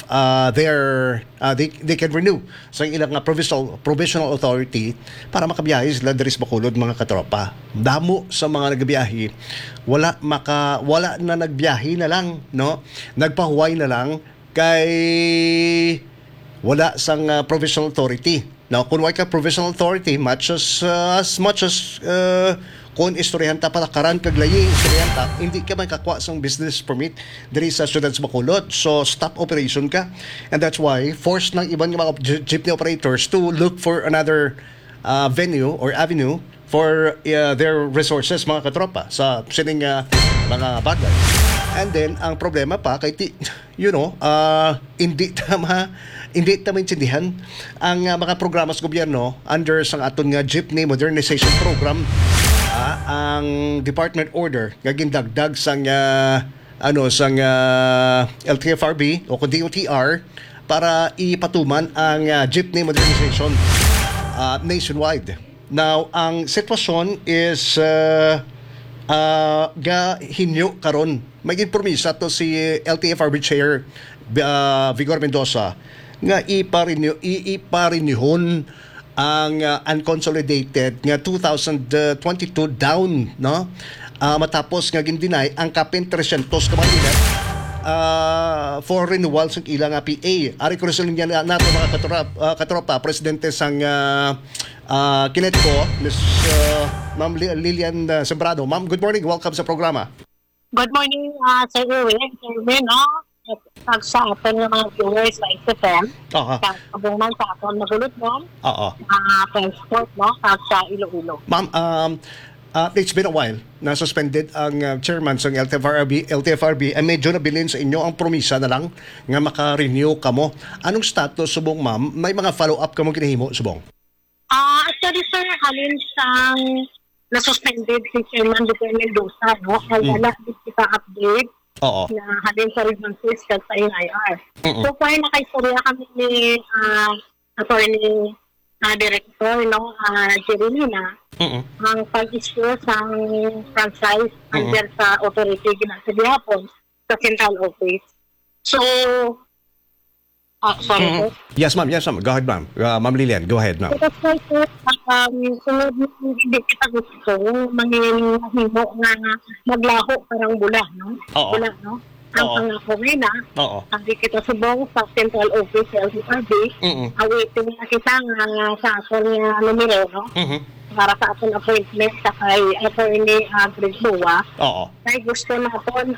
they can renew sa ilang provisional authority para makabiyahe sila diri sa Bacolod, mga katropa. Damo sa mga nagbiyahe, wala na nagbiyahe na lang, no? Nagpahuway na lang kay wala sang provisional authority. Now, kung wala ka provisional authority, as much as kung istoryahan ta para karan kaglayi istoryahan ta, hindi ka man kakuha sang business permit diri sa Students Bacolod. So stop operation ka, and that's why forced ng ibang mga jeepney operators to look for another venue or avenue for their resources, mga katropa, sa sining mga bagay. And then ang problema pa kay hindi ta maintindihan ang mga programa sa gobyerno under sang aton nga jeepney modernization program. Ang department order nga gindagdag sang LTFRB o DOTR para ipatuman ang jeepney modernization nationwide. Now, ang sitwasyon is hinyo karon. May ginpromisa to si LTFRB Chair Vigor Mendoza nga iparinihon ang unconsolidated nga 2022 down, no? Matapos nga gindinay ang kapin 300 ka mga for renewal sa ilang PA. Ari ko rin niya nato mga katropa, presidente sang Kinetco, Ms. Ma'am Lilian Sembrado. Ma'am, good morning. Welcome sa programa. Good morning, Sir Erwin. Sir Erwin, sa atin ng mga viewers sa XFM, sa kabungan sa atin nagulot mo, transport mo, sa Iloilo. Ma'am, it's been a while na suspended ang chairman sa LTFRB ay medyo nabilin sa inyo ang promisa na lang nga maka-renew kamo. Anong status subong, ma'am? May mga follow-up kamo kinahimo subong? Actually, sir, halin sang na-suspended si Chairman Vigor Mendoza, no? Ay wala din kita update na halin sa revances sa NIR. So, far nakaistorya kami ni attorney director, no? Jerilina, ang pag-issue sa franchise under sa authority ginasa gihapon sa central office. So, sorry. Yes, ma'am. Go ahead, ma'am. Ma'am Lilian, go ahead, ma'am. Sunod hindi kita gusto manghimo nga maglaho parang bula, no? Bula, no? Ang pangako ngayon ang di kita subong sa central office sa LTFRB, awitin na kita nga sa aton nga numero, no? Para sa aton appointment sa kay attorney Brisboa. Kaya gusto naton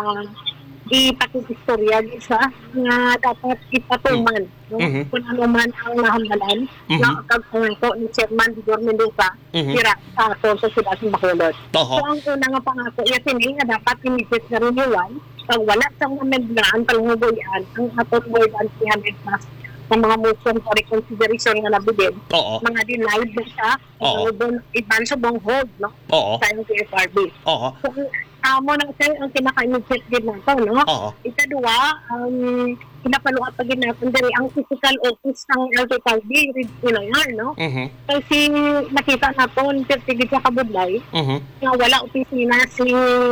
ipakikistorya sa nga dapat ipatuman, no? Kung ano man ang nahambalan na pagpangako ni Chairman Vigor Mendoza tira sa aton sa siyudad ng Bacolod. So ang una nga pangako sini nga dapat immediate na renewal pag wala sang amendment palunguboyan ang aton more than 300 plus ng mga motion for reconsideration nga nabigid, mga denied na siya, iban sa bong hold, no? Sa LTFRB. So, mo nang sir ang pinaka-immediate din nato, no? Ikaduwa, pinapaluat pa din natin diri ang physical office ng LTFRB, no? Kasi nakita natin, pertigid sa kabudlay, na wala opisina si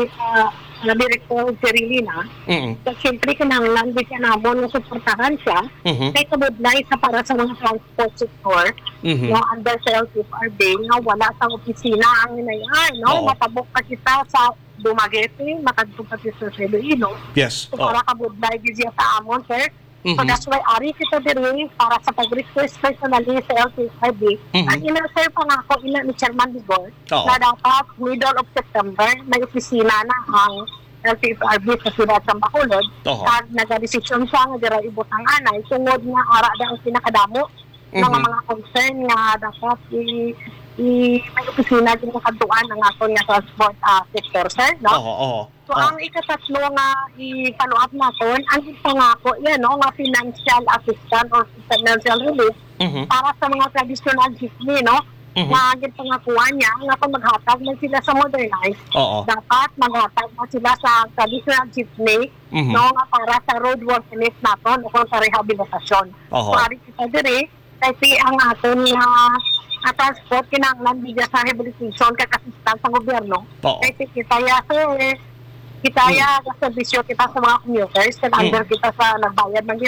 Director Jerilina. So, siyempre, kinanglan din siya namon na suportahan siya kay kabudlay sa para sa mga transport sector under sa LTFRB nga wala sa opisina ang inayay, no? Matabok pa kita sa Dumaguete, makadto pa sa Iloilo. Yes. So, para kabudlay din siya sa amon, sir. So that's why ari kita diri para sa pag-request personally sa LTFRB. Ang ina-sir pangako ina ni Chairman Vigor na dapat middle of September may opisina na ang LTFRB sa siyudad ng Bacolod. At nag-desisyon siya nga dira ibutang anay tungod nga ara daw ang pinakadamo ng mga concern nga dapat may opisina din sa kaduan ng aton nga transport sector, sir, no? So, ang ikatatlo nga i-follow up natin, ang ipangako, no, nga financial assistance or financial relief para sa mga traditional jeepney, no? Na ginpangakuan niya, nga kung maghatag na sila sa modernized, dapat maghatag na sila sa traditional jeepney, no, nga para sa roadworthiness natin o sa rehabilitasyon. So, ari kita diri, kasi ang aton transport kinanglan bigya sa rehabilitation kakasistan sa gobyerno. Kasi kitaya sa servisyo kita sa mga commuters, under kita sa nagbayad ng